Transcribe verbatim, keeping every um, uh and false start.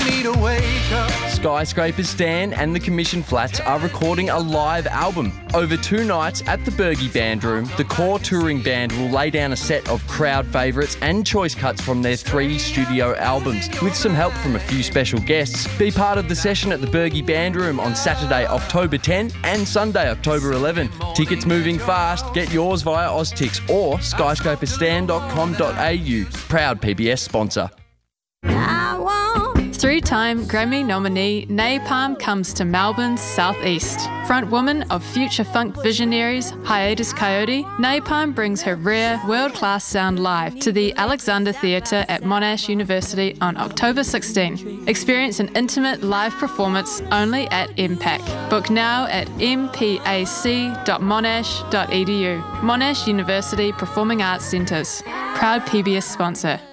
me to wake up. Skyscraper Stan and the Commission Flats are recording a live album. Over two nights at the Bergie Band Room, the Core Touring Band will lay down a set of crowd favourites and choice cuts from their three studio albums, with some help from a few special guests. Be part of the session at the Bergie Band Room on Saturday, October tenth and Sunday, October eleventh. Tickets moving fast. Get yours via Oztix or skyscraper stan dot com dot a u. Proud P B S sponsor. Three-time Grammy nominee Napalm comes to Melbourne's southeast. Frontwoman of future funk visionaries Hiatus Coyote, Napalm brings her rare, world-class sound live to the Alexander Theatre at Monash University on October sixteenth. Experience an intimate live performance only at M PAC. Book now at m p a c dot monash dot e d u. Monash University Performing Arts Centres. Proud P B S sponsor.